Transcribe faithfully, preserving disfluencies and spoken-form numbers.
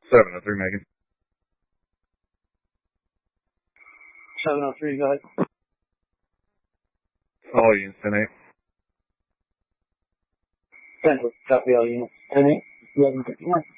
seven oh three, Megan. seven oh three, go ahead. All units, ten eight. ten, copy all units. ten eight, eleven fifty-one.